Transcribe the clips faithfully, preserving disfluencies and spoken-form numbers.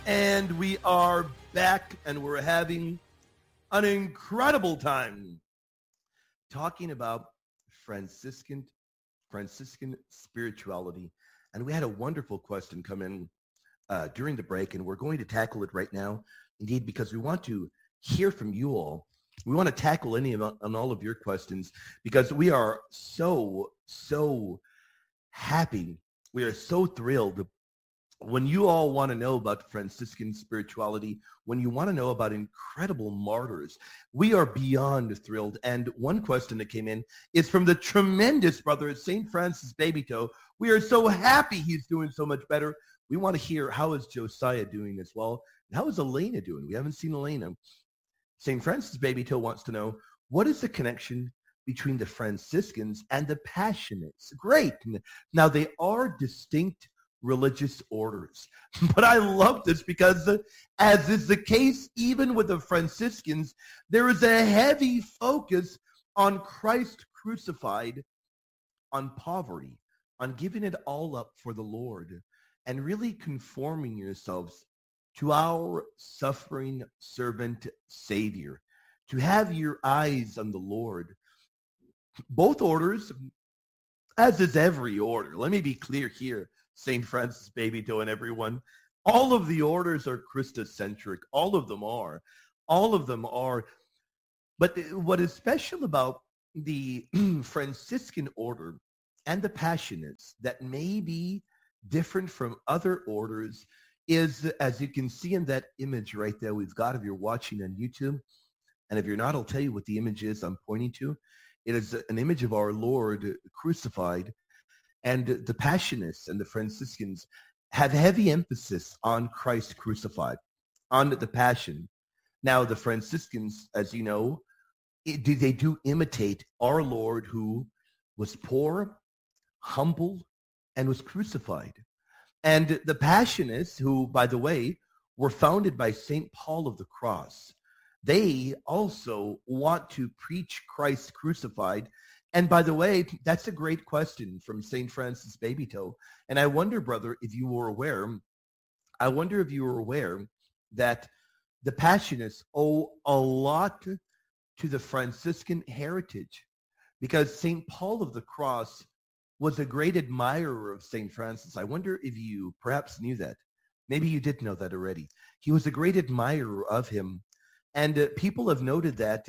And we are back, and we're having an incredible time talking about Franciscan Franciscan spirituality. And we had a wonderful question come in uh, during the break, and we're going to tackle it right now, indeed, because we want to hear from you all. We want to tackle any of on all of your questions because we are so, so happy. We are so thrilled when you all want to know about Franciscan spirituality, when you want to know about incredible martyrs, we are beyond thrilled. And one question that came in is from the tremendous brother Saint Francis Babytoe. We are so happy he's doing so much better. We want to hear, how is Josiah doing as well? And how is Elena doing? We haven't seen Elena. Saint Francis Babytoe wants to know, what is the connection between the Franciscans and the Passionists? Great. Now, they are distinct religious orders. But I love this because, uh, as is the case even with the Franciscans, there is a heavy focus on Christ crucified, on poverty, on giving it all up for the Lord, and really conforming yourselves to our suffering servant Savior, to have your eyes on the Lord. Both orders, as is every order, let me be clear here, Saint Francis Babytoe and everyone, all of the orders are Christocentric. All of them are. All of them are. But what is special about the Franciscan order and the Passionists that may be different from other orders is, as you can see in that image right there we've got, if you're watching on YouTube, and if you're not, I'll tell you what the image is I'm pointing to. It is an image of our Lord crucified. And the Passionists and the Franciscans have heavy emphasis on Christ crucified, on the passion. Now, the Franciscans, as you know, it, they do imitate our Lord, who was poor, humble, and was crucified. And the Passionists, who, by the way, were founded by Saint Paul of the Cross, they also want to preach Christ crucified. And by the way, that's a great question from Saint Francis Babytoe. And I wonder, brother, if you were aware, I wonder if you were aware that the Passionists owe a lot to the Franciscan heritage, because Saint Paul of the Cross was a great admirer of Saint Francis. I wonder if you perhaps knew that. Maybe you did know that already. He was a great admirer of him. And uh, people have noted that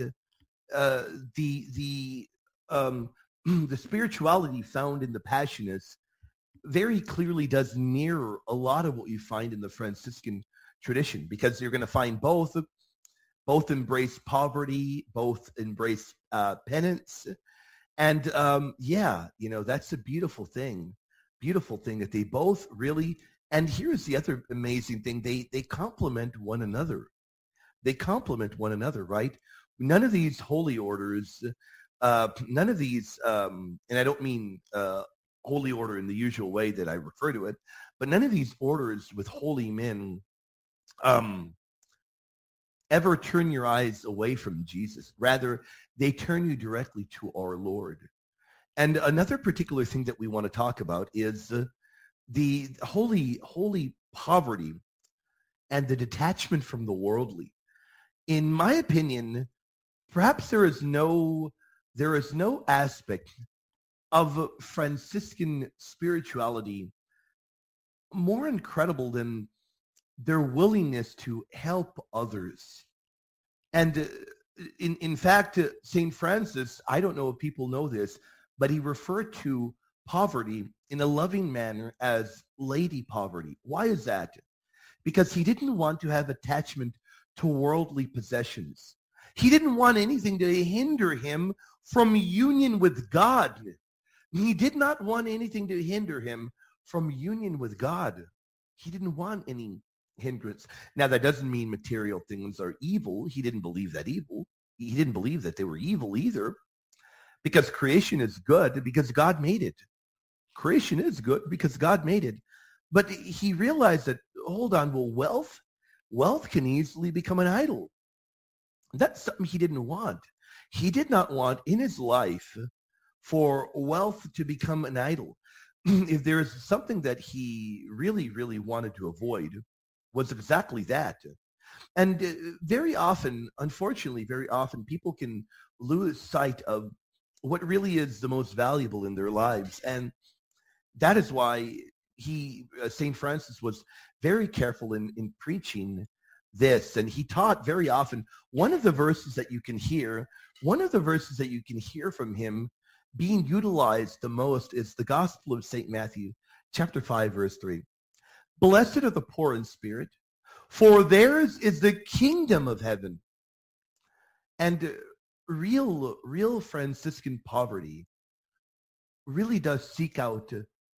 uh, the the Um, the spirituality found in the Passionists very clearly does mirror a lot of what you find in the Franciscan tradition, because you're going to find both, both embrace poverty, both embrace uh, penance. And um, yeah, you know, that's a beautiful thing, beautiful thing that they both really, and here's the other amazing thing, they, they complement one another. They complement one another, right? None of these holy orders, Uh, none of these, um, and I don't mean uh, holy order in the usual way that I refer to it, but none of these orders with holy men um, ever turn your eyes away from Jesus. Rather, they turn you directly to our Lord. And another particular thing that we want to talk about is uh, the holy, holy poverty and the detachment from the worldly. In my opinion, perhaps there is no There is no aspect of Franciscan spirituality more incredible than their willingness to help others. And uh, in, in fact, uh, Saint Francis, I don't know if people know this, but he referred to poverty in a loving manner as lady poverty. Why is that? Because he didn't want to have attachment to worldly possessions. He didn't want anything to hinder him from union with God. He did not want anything to hinder him from union with God. He didn't want any hindrance. Now, that doesn't mean material things are evil. He didn't believe that evil. He didn't believe that they were evil either, because creation is good because God made it. Creation is good because God made it. But he realized that, hold on, well, wealth, wealth can easily become an idol. That's something he didn't want. He did not want in his life for wealth to become an idol. If there is something that he really, really wanted to avoid, was exactly that. And uh, very often, unfortunately, very often, people can lose sight of what really is the most valuable in their lives. And that is why he, uh, Saint Francis, was very careful in, in preaching this. And he taught very often, one of the verses that you can hear, one of the verses that you can hear from him being utilized the most is the Gospel of Saint Matthew, chapter five, verse three. Blessed are the poor in spirit, for theirs is the kingdom of heaven. And uh, real, real Franciscan poverty really does seek out uh,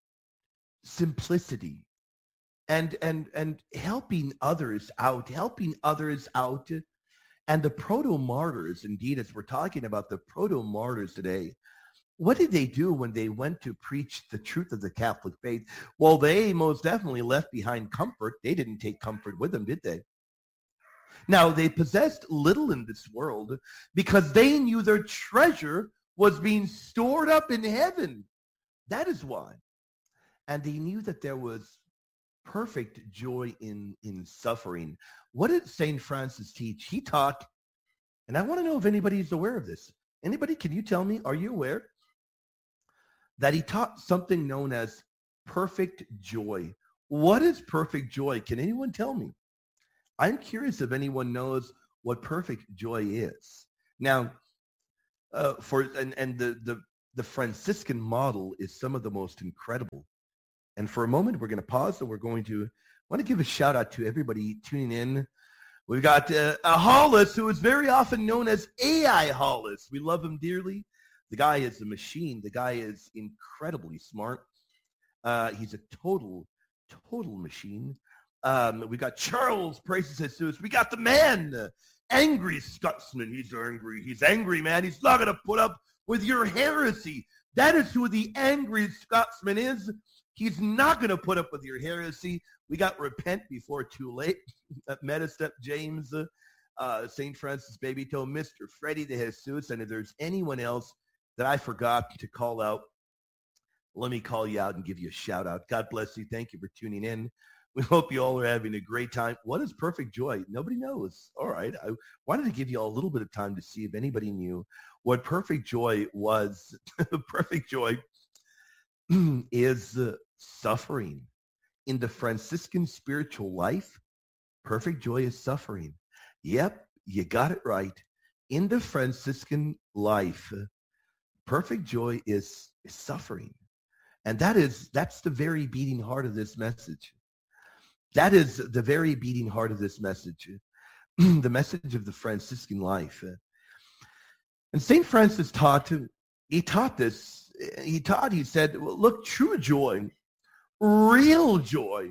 simplicity and, and, and helping others out, helping others out. And the proto-martyrs, indeed, as we're talking about the proto-martyrs today, what did they do when they went to preach the truth of the Catholic faith? Well, they most definitely left behind comfort. They didn't take comfort with them, did they? Now, they possessed little in this world because they knew their treasure was being stored up in heaven. That is why. And they knew that there was perfect joy in, in suffering. What did Saint Francis teach? He taught, and I want to know if anybody is aware of this. Anybody, can you tell me, are you aware that he taught something known as perfect joy? What is perfect joy? Can anyone tell me? I'm curious if anyone knows what perfect joy is. Now, uh, for and, and the, the, the Franciscan model is some of the most incredible. And for a moment, we're going to pause and we're going to want to give a shout out to everybody tuning in. We've got uh, a Hollis, who is very often known as A I Hollis. We love him dearly. The guy is a machine. The guy is incredibly smart. Uh, he's a total, total machine. Um, we got Charles Praises Jesus. We got the man, uh, angry Scotsman. He's angry. He's angry, man. He's not going to put up with your heresy. That is who the angry Scotsman is. He's not going to put up with your heresy. We got Repent Before Too Late. Metastep James, uh, uh, Saint Francis Baby Toe, Mister Freddie de Jesus. And if there's anyone else that I forgot to call out, let me call you out and give you a shout out. God bless you. Thank you for tuning in. We hope you all are having a great time. What is perfect joy? Nobody knows. All right. I wanted to give you all a little bit of time to see if anybody knew what perfect joy was. Perfect joy is uh, suffering. In the Franciscan spiritual life, perfect joy is suffering. Yep, you got it right. In the Franciscan life, perfect joy is, is suffering. And that is, that's the very beating heart of this message. That is the very beating heart of this message, the message of the Franciscan life. And Saint Francis taught, he taught this, he taught, he said, well, look, true joy, real joy,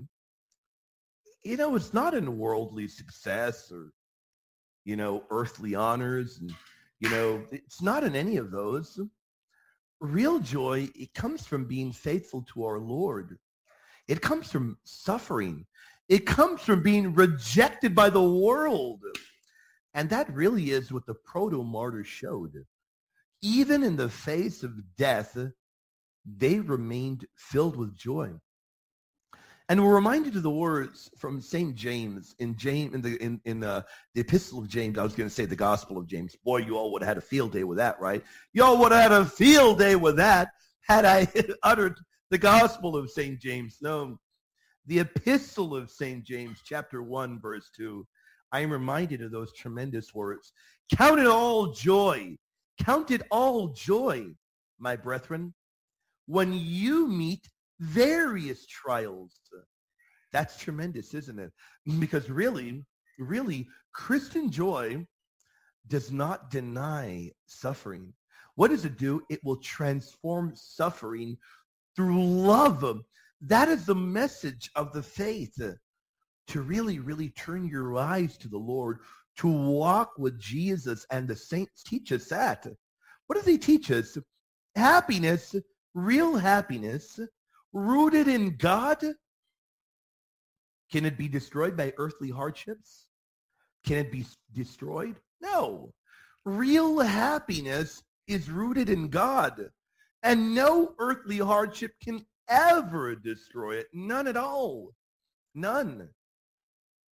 you know, it's not in worldly success or, you know, earthly honors. And, you know, it's not in any of those. Real joy, it comes from being faithful to our Lord. It comes from suffering. It comes from being rejected by the world. And that really is what the proto-martyrs showed. Even in the face of death, they remained filled with joy. And we're reminded of the words from Saint James in James in the in, in uh, the Epistle of James. I was going to say the Gospel of James. Boy, you all would have had a field day with that, right? You all would have had a field day with that had I uttered the Gospel of Saint James. No, the Epistle of Saint James, chapter one, verse two. I am reminded of those tremendous words. Count it all joy. Count it all joy, my brethren, when you meet various trials. That's tremendous, isn't it? Because really, really, Christian joy does not deny suffering. What does it do? It will transform suffering through love. That is the message of the faith, to really, really turn your eyes to the Lord, to walk with Jesus. And the saints teach us that. What do they teach us? Happiness, real happiness, rooted in God. Can it be destroyed by earthly hardships? Can it be destroyed? No. Real happiness is rooted in God. And no earthly hardship can ever destroy it. None at all. None.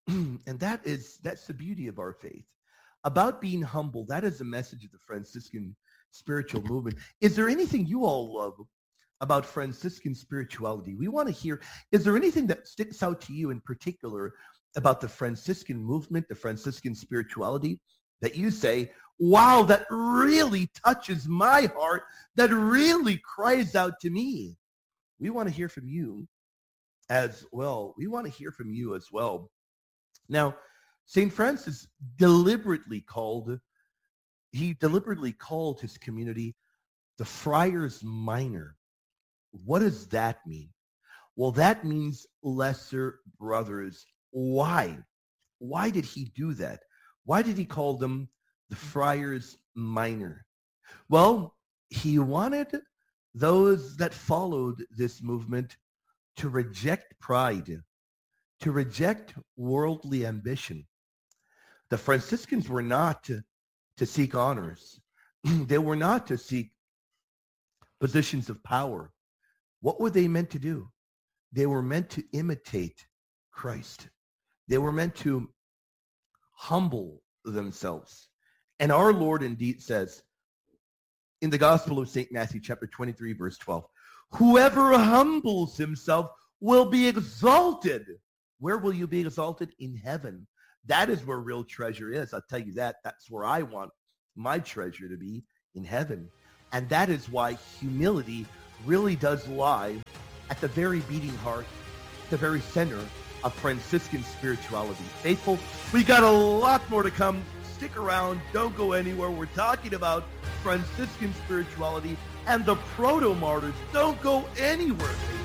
And that is, that's the beauty of our faith. About being humble, that is the message of the Franciscan spiritual movement. Is there anything you all love about Franciscan spirituality? We want to hear, is there anything that sticks out to you in particular about the Franciscan movement, the Franciscan spirituality, that you say, wow, that really touches my heart, that really cries out to me? We want to hear from you as well. We want to hear from you as well. Now, Saint Francis deliberately called, he deliberately called his community the Friars Minor. What does that mean? Well, that means lesser brothers. Why? Why did he do that? Why did he call them the Friars Minor? Well, he wanted those that followed this movement to reject pride, to reject worldly ambition. The Franciscans were not to, to seek honors. They were not to seek positions of power. What were they meant to do? They were meant to imitate Christ. They were meant to humble themselves. And our Lord indeed says in the Gospel of Saint Matthew, chapter twenty-three, verse twelve, whoever humbles himself will be exalted. Where will you be exalted? In heaven. That is where real treasure is. I'll tell you that. That's where I want my treasure to be, in heaven. And that is why humility really does lie at the very beating heart, the very center of Franciscan spirituality. Faithful, we got a lot more to come. Stick around. Don't go anywhere. We're talking about Franciscan spirituality and the proto-martyrs. Don't go anywhere.